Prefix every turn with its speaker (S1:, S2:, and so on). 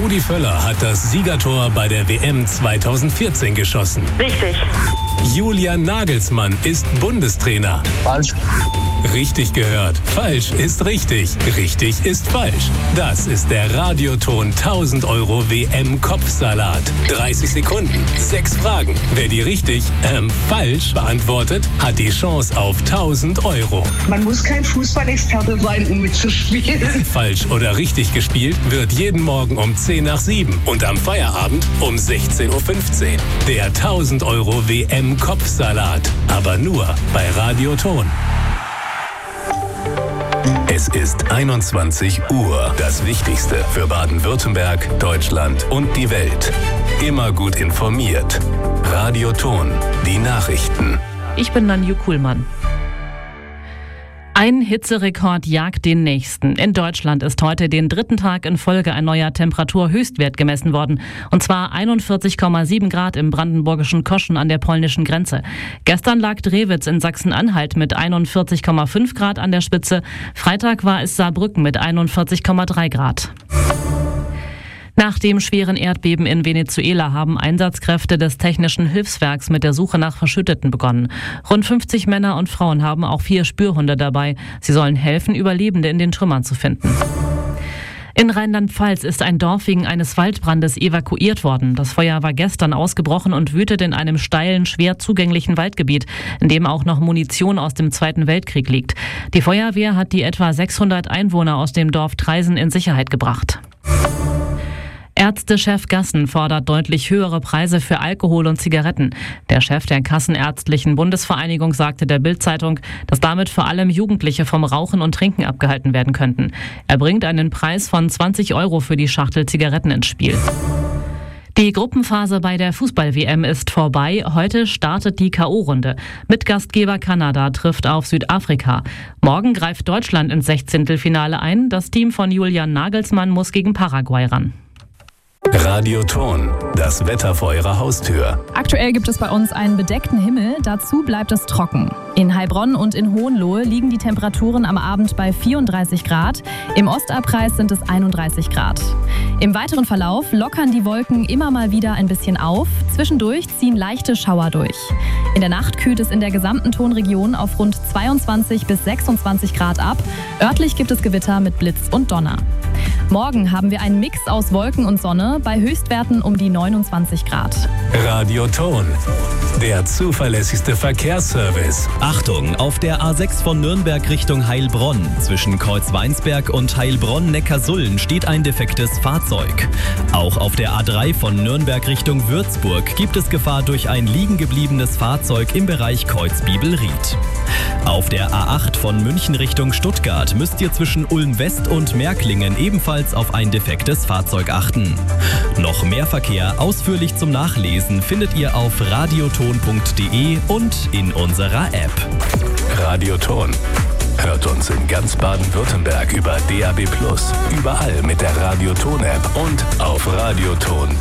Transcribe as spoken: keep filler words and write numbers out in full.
S1: Rudi Völler hat das Siegertor bei der W M zweitausendvierzehn geschossen.
S2: Richtig.
S1: Julian Nagelsmann ist Bundestrainer.
S3: Falsch.
S1: Richtig gehört. Falsch ist richtig. Richtig ist falsch. Das ist der Radioton tausend Euro W M-Kopfsalat. dreißig Sekunden, sechs Fragen. Wer die richtig, ähm, falsch beantwortet, hat die Chance auf tausend Euro.
S2: Man muss kein Fußballexperte sein, um mitzuspielen.
S1: Falsch oder richtig gespielt wird jeden Morgen um zehn nach sieben und am Feierabend um sechzehn Uhr fünfzehn. Der tausend Euro W M-Kopfsalat. Aber nur bei Radioton. Es ist einundzwanzig Uhr. Das Wichtigste für Baden-Württemberg, Deutschland und die Welt. Immer gut informiert. Radioton. Die Nachrichten.
S4: Ich bin Nanju Kuhlmann. Ein Hitzerekord jagt den nächsten. In Deutschland ist heute den dritten Tag in Folge ein neuer Temperaturhöchstwert gemessen worden. Und zwar einundvierzig Komma sieben Grad im brandenburgischen Koschen an der polnischen Grenze. Gestern lag Drewitz in Sachsen-Anhalt mit einundvierzig Komma fünf Grad an der Spitze. Freitag war es Saarbrücken mit einundvierzig Komma drei Grad. Nach dem schweren Erdbeben in Venezuela haben Einsatzkräfte des Technischen Hilfswerks mit der Suche nach Verschütteten begonnen. Rund fünfzig Männer und Frauen haben auch vier Spürhunde dabei. Sie sollen helfen, Überlebende in den Trümmern zu finden. In Rheinland-Pfalz ist ein Dorf wegen eines Waldbrandes evakuiert worden. Das Feuer war gestern ausgebrochen und wütet in einem steilen, schwer zugänglichen Waldgebiet, in dem auch noch Munition aus dem Zweiten Weltkrieg liegt. Die Feuerwehr hat die etwa sechshundert Einwohner aus dem Dorf Traisen in Sicherheit gebracht. Ärztechef Gassen fordert deutlich höhere Preise für Alkohol und Zigaretten. Der Chef der Kassenärztlichen Bundesvereinigung sagte der Bild-Zeitung, dass damit vor allem Jugendliche vom Rauchen und Trinken abgehalten werden könnten. Er bringt einen Preis von zwanzig Euro für die Schachtel Zigaretten ins Spiel. Die Gruppenphase bei der Fußball-W M ist vorbei. Heute startet die K O-Runde. Mitgastgeber Kanada trifft auf Südafrika. Morgen greift Deutschland ins Sechzehntelfinale ein. Das Team von Julian Nagelsmann muss gegen Paraguay ran.
S1: Radioton. Das Wetter vor Ihrer Haustür.
S5: Aktuell gibt es bei uns einen bedeckten Himmel, dazu bleibt es trocken. In Heilbronn und in Hohenlohe liegen die Temperaturen am Abend bei vierunddreißig Grad. Im Ostabkreis sind es einunddreißig Grad. Im weiteren Verlauf lockern die Wolken immer mal wieder ein bisschen auf. Zwischendurch ziehen leichte Schauer durch. In der Nacht kühlt es in der gesamten Tonregion auf rund zweiundzwanzig bis sechsundzwanzig Grad ab. Örtlich gibt es Gewitter mit Blitz und Donner. Morgen haben wir einen Mix aus Wolken und Sonne bei Höchstwerten um die neunundzwanzig Grad.
S1: Radioton. Der zuverlässigste Verkehrsservice.
S6: Achtung, auf der A sechs von Nürnberg Richtung Heilbronn. Zwischen Kreuzweinsberg und Heilbronn-Neckarsullen steht ein defektes Fahrzeug. Auch auf der A drei von Nürnberg Richtung Würzburg gibt es Gefahr durch ein liegen gebliebenes Fahrzeug im Bereich Kreuzbiebelried. Auf der A acht von München Richtung Stuttgart müsst ihr zwischen Ulm-West und Märklingen ebenfalls auf ein defektes Fahrzeug achten. Noch mehr Verkehr ausführlich zum Nachlesen findet ihr auf radioton punkt de und in unserer App.
S1: Radioton. Hört uns in ganz Baden-Württemberg über D A B plus, überall mit der Radioton-App und auf radioton